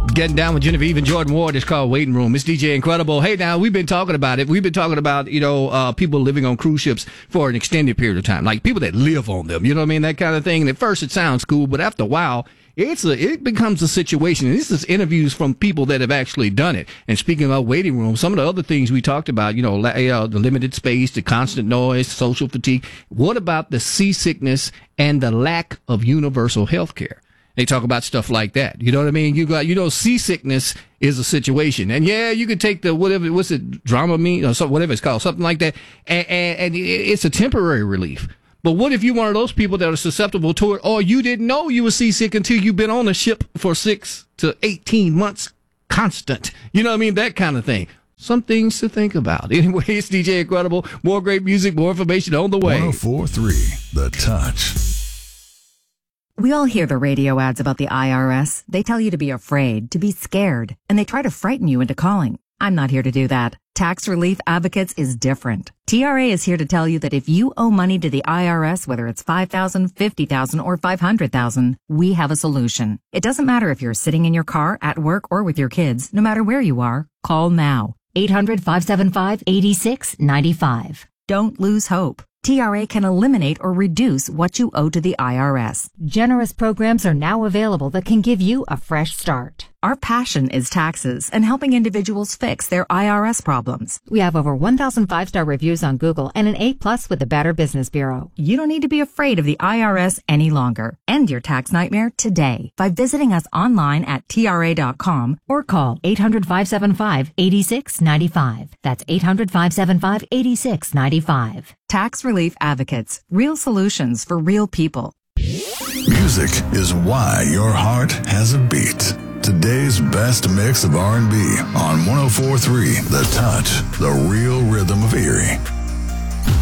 Getting down with Genevieve and Jordan Ward is called Waiting Room. It's DJ Incredible. Hey, now, we've been talking about it. We've been talking about, people living on cruise ships for an extended period of time. Like people that live on them, you know what I mean? That kind of thing. And at first it sounds cool, but after a while, it becomes a situation. And this is interviews from people that have actually done it. And speaking of waiting room, some of the other things we talked about, the limited space, the constant noise, social fatigue. What about the seasickness and the lack of universal health care? They talk about stuff like that. You know what I mean? Seasickness is a situation. And yeah, you could take what's it, Dramamine or something, whatever it's called, something like that. And it's a temporary relief. But what if you're one of those people that are susceptible to it, or you didn't know you were seasick until you've been on a ship for 6 to 18 months constant? You know what I mean? That kind of thing. Some things to think about. Anyway, it's DJ Incredible. More great music, more information on the way. 104.3 The Touch. We all hear the radio ads about the IRS. They tell you to be afraid, to be scared, and they try to frighten you into calling. I'm not here to do that. Tax Relief Advocates is different. TRA is here to tell you that if you owe money to the IRS, whether it's $5,000, $50,000, or $500,000, we have a solution. It doesn't matter if you're sitting in your car, at work, or with your kids. No matter where you are, call now. 800-575-8695. Don't lose hope. TRA can eliminate or reduce what you owe to the IRS. Generous programs are now available that can give you a fresh start. Our passion is taxes and helping individuals fix their IRS problems. We have over 1,000 5-star reviews on Google and an A+ with the Better Business Bureau. You don't need to be afraid of the IRS any longer. End your tax nightmare today by visiting us online at TRA.com or call 800-575-8695. That's 800-575-8695. Tax Relief Advocates. Real solutions for real people. Music is why your heart has a beat. Today's best mix of R&B on 104.3 The Touch, the real rhythm of Erie.